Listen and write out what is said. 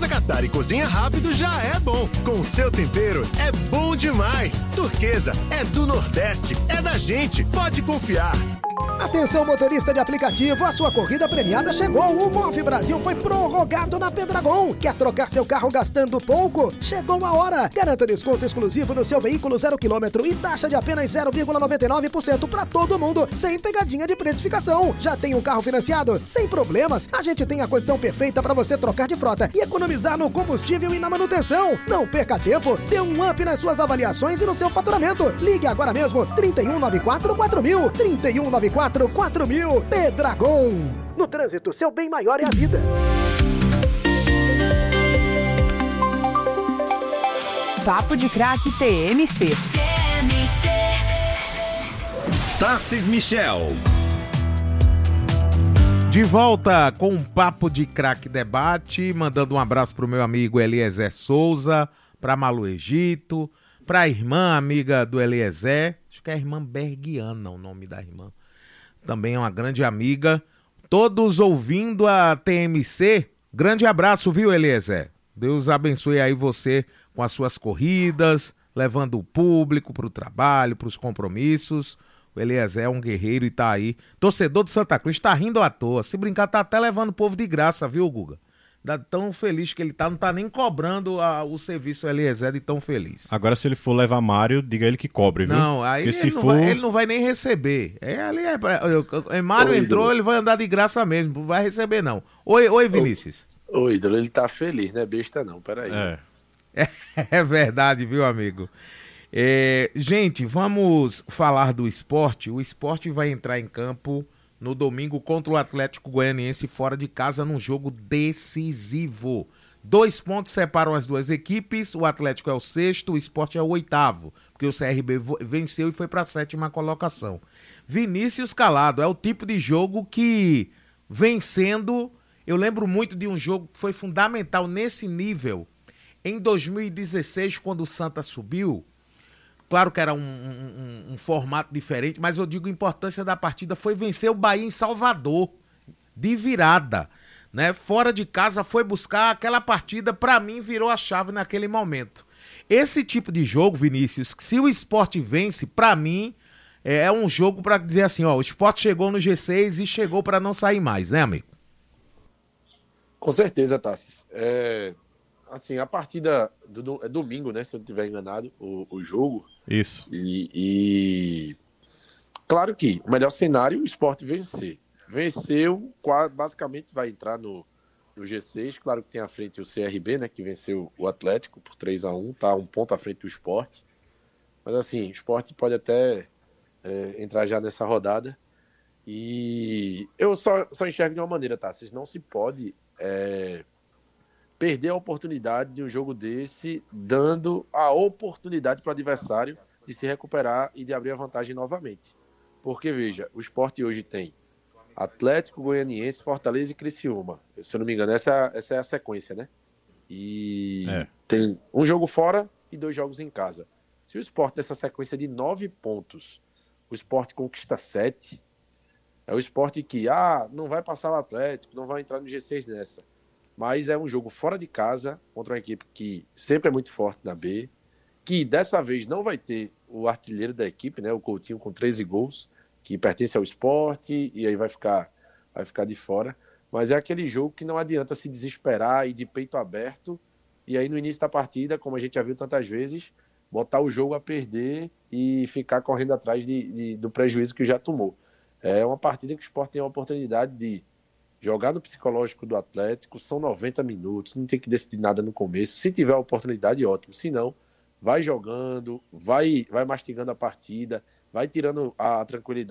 Pizza Catar e Cozinha Rápido já é bom. Com seu tempero, é bom demais. Turquesa é do Nordeste, é da gente, pode confiar. Atenção, motorista de aplicativo, a sua corrida premiada chegou. O Move Brasil foi prorrogado na Pendragon. Quer trocar seu carro gastando pouco? Chegou a hora. Garanta desconto exclusivo no seu veículo 0 km e taxa de apenas 0,99% para todo mundo, sem pegadinha de precificação. Já tem um carro financiado? Sem problemas. A gente tem a condição perfeita para você trocar de frota e economizar no combustível e na manutenção. Não perca tempo. Dê um up nas suas avaliações e no seu faturamento. Ligue agora mesmo. 3194-4000. 3194-4000. Pendragon. No trânsito, seu bem maior é a vida. Papo de Craque TMC. Tarcis Michel. De volta com um Papo de Craque Debate, mandando um abraço pro meu amigo Eliezer Souza, pra Malu Egito, pra irmã amiga do Eliezer, acho que é a irmã Berguiana o nome da irmã, também é uma grande amiga, todos ouvindo a TMC, grande abraço, viu, Eliezer? Deus abençoe aí você com as suas corridas, levando o público pro trabalho, pros compromissos. O Eliezer é um guerreiro e tá aí. Torcedor do Santa Cruz, tá rindo à toa. Se brincar, tá até levando o povo de graça, viu, Guga? Tão feliz que ele tá, não tá nem cobrando o serviço Eliezer de tão feliz. Agora, se ele for levar Mário, diga ele que cobre, viu? Não, aí ele não vai nem receber. Mário entrou, ele vai andar de graça mesmo, não vai receber não. Oi Vinícius. Ô, ídolo, ele tá feliz, não é besta não, peraí. É verdade, viu, amigo? Gente, vamos falar do esporte. O esporte vai entrar em campo no domingo contra o Atlético Goianiense fora de casa num jogo decisivo. 2 pontos separam as duas equipes, o Atlético é o 6º, o esporte é o 8º, porque o CRB venceu e foi para a 7ª colocação. Vinícius Calado, é o tipo de jogo que, vencendo, eu lembro muito de um jogo que foi fundamental nesse nível, em 2016, quando o Santa subiu. Claro que era um formato diferente, mas eu digo a importância da partida foi vencer o Bahia em Salvador, de virada, né? Fora de casa foi buscar aquela partida, pra mim virou a chave naquele momento. Esse tipo de jogo, Vinícius, se o Sport vence, pra mim é um jogo pra dizer assim, ó, o Sport chegou no G6 e chegou pra não sair mais, né, amigo? Com certeza, Tassis. Assim, a partida é domingo, né? Se eu não estiver enganado, o jogo. Isso. E claro que o melhor cenário é o Sport vencer. Venceu, basicamente vai entrar no G6. Claro que tem à frente o CRB, né? Que venceu o Atlético por 3-1, tá 1 ponto à frente do Sport. Mas assim, o Sport pode até entrar já nessa rodada. E eu só enxergo de uma maneira, tá? Não se pode perder a oportunidade de um jogo desse, dando a oportunidade para o adversário de se recuperar e de abrir a vantagem novamente. Porque, veja, o Sport hoje tem Atlético Goianiense, Fortaleza e Criciúma. Se eu não me engano, essa é a sequência, né? E tem um jogo fora e 2 jogos em casa. Se o Sport, nessa sequência de 9 pontos, o Sport conquista 7, é o Sport que, não vai passar o Atlético, não vai entrar no G6 nessa. Mas é um jogo fora de casa, contra uma equipe que sempre é muito forte na B, que dessa vez não vai ter o artilheiro da equipe, né, o Coutinho com 13 gols, que pertence ao Sport, e aí vai ficar de fora. Mas é aquele jogo que não adianta se desesperar e de peito aberto, e aí no início da partida, como a gente já viu tantas vezes, botar o jogo a perder e ficar correndo atrás do prejuízo que já tomou. É uma partida que o Sport tem a oportunidade de jogar no psicológico do Atlético, são 90 minutos, não tem que decidir nada no começo. Se tiver a oportunidade, ótimo. Se não, vai jogando, vai mastigando a partida, vai tirando a tranquilidade